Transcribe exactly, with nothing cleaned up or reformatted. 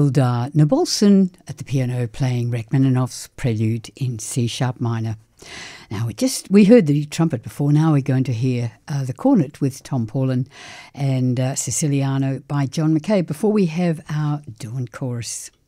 Ildar Nabolson at the piano playing Rachmaninoff's Prelude in C sharp minor. Now we just we heard the trumpet before. Now we're going to hear uh, the cornet with Tom Paulin and uh, Siciliano by John McCabe before we have our dawn chorus.